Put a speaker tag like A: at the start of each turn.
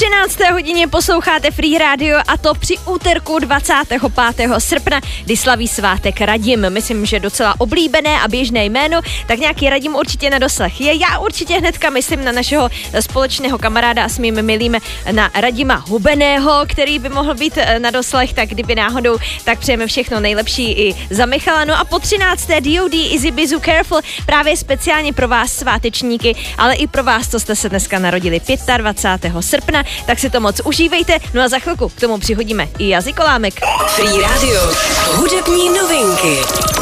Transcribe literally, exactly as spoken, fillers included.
A: třinácté hodině posloucháte Free Radio a to při úterku dvacátého pátého srpna, kdy slaví svátek Radim. Myslím, že docela oblíbené a běžné jméno, tak nějaký Radim určitě na doslech je. Já určitě hnedka myslím na našeho společného kamaráda a s mým milým na Radima Hubeného, který by mohl být na doslech, tak kdyby náhodou, tak přejeme všechno nejlepší i za Michala. No a po třinácté D O D Easy Bizu Careful právě speciálně pro vás svátečníky, ale i pro vás, co jste se dneska narodili dvacátého pátého srpna, tak si to moc užívejte. No a za chvilku k tomu přihodíme i jazykolámek.
B: Free Radio. Hudební novinky.